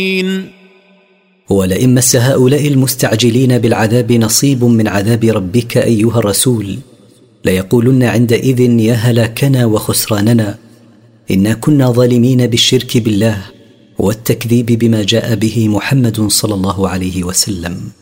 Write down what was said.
ولئن مس هؤلاء المستعجلين بالعذاب نصيب من عذاب ربك أيها الرسول ليقولن عندئذ يا هلاكنا وخسراننا، إنا كنا ظالمين بالشرك بالله والتكذيب بما جاء به محمد صلى الله عليه وسلم.